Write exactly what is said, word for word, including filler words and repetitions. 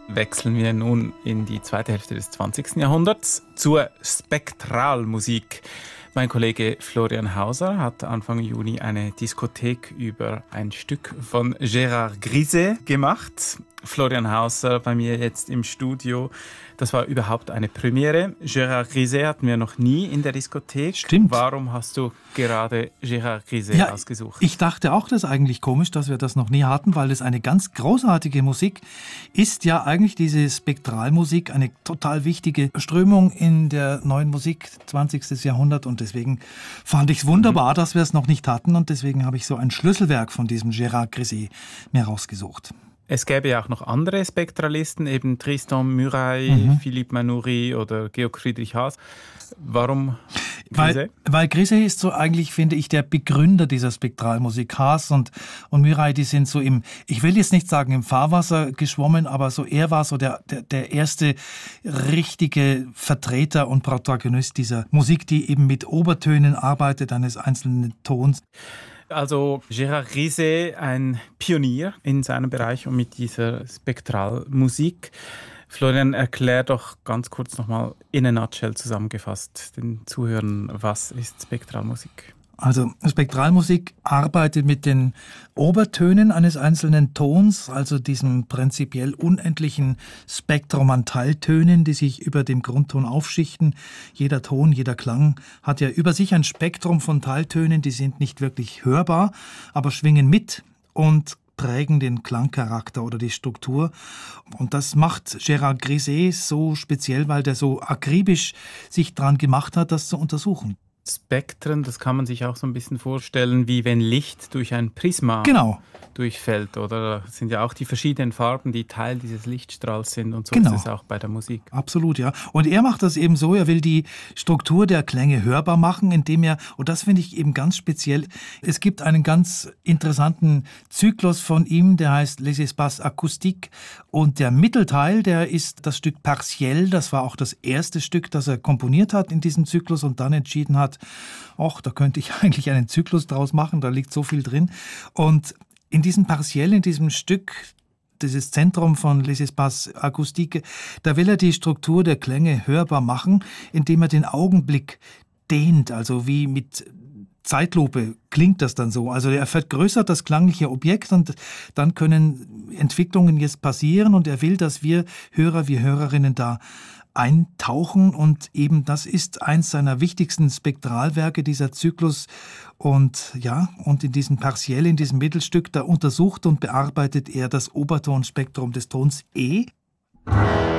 Wechseln wir nun in die zweite Hälfte des zwanzigsten Jahrhunderts zur Spektralmusik. Mein Kollege Florian Hauser hat Anfang Juni eine Diskothek über ein Stück von Gérard Griset gemacht. Florian Hauser bei mir jetzt im Studio. Das war überhaupt eine Premiere. Gérard Griset hatten wir noch nie in der Diskothek. Stimmt. Warum hast du gerade Gérard Griset ja, ausgesucht? Ich dachte auch, das ist eigentlich komisch, dass wir das noch nie hatten, weil es eine ganz großartige Musik ist. Ja, eigentlich diese Spektralmusik, eine total wichtige Strömung in der neuen Musik, zwanzigsten Jahrhundert. Und deswegen fand ich es wunderbar, mhm. dass wir es noch nicht hatten. Und deswegen habe ich so ein Schlüsselwerk von diesem Gérard Griset mir rausgesucht. Es gäbe ja auch noch andere Spektralisten, eben Tristan Murail, mhm. Philippe Manoury oder Georg Friedrich Haas. Warum Griset? Weil, weil Griset ist so eigentlich, finde ich, der Begründer dieser Spektralmusik. Haas und, und Murail, die sind so im, ich will jetzt nicht sagen im Fahrwasser geschwommen, aber so er war so der, der, der erste richtige Vertreter und Protagonist dieser Musik, die eben mit Obertönen arbeitet, eines einzelnen Tons. Also Gérard Griset, ein Pionier in seinem Bereich und mit dieser Spektralmusik. Florian, erklär doch ganz kurz nochmal in a nutshell zusammengefasst den Zuhörern, was ist Spektralmusik? Also Spektralmusik arbeitet mit den Obertönen eines einzelnen Tons, also diesem prinzipiell unendlichen Spektrum an Teiltönen, die sich über dem Grundton aufschichten. Jeder Ton, jeder Klang hat ja über sich ein Spektrum von Teiltönen, die sind nicht wirklich hörbar, aber schwingen mit und prägen den Klangcharakter oder die Struktur. Und das macht Gérard Griset so speziell, weil der so akribisch sich dran gemacht hat, das zu untersuchen. Spektren, das kann man sich auch so ein bisschen vorstellen, wie wenn Licht durch ein Prisma genau. durchfällt. Oder das sind ja auch die verschiedenen Farben, die Teil dieses Lichtstrahls sind. Und so genau. ist es auch bei der Musik. Absolut, ja. Und er macht das eben so, er will die Struktur der Klänge hörbar machen, indem er, und das finde ich eben ganz speziell, es gibt einen ganz interessanten Zyklus von ihm, der heißt Les Espaces Acoustiques. Und der Mittelteil, der ist das Stück Partiel, das war auch das erste Stück, das er komponiert hat in diesem Zyklus und dann entschieden hat, ach, da könnte ich eigentlich einen Zyklus draus machen, da liegt so viel drin. Und in diesem Partiell, in diesem Stück, dieses Zentrum von Les Espaces Acoustiques, da will er die Struktur der Klänge hörbar machen, indem er den Augenblick dehnt, also wie mit Zeitlupe klingt das dann so. Also er vergrößert das klangliche Objekt und dann können Entwicklungen jetzt passieren und er will, dass wir Hörer, wir Hörerinnen da eintauchen und eben das ist eins seiner wichtigsten Spektralwerke, dieser Zyklus. Und ja, und in diesem Partiell, in diesem Mittelstück, da untersucht und bearbeitet er das Obertonspektrum des Tons E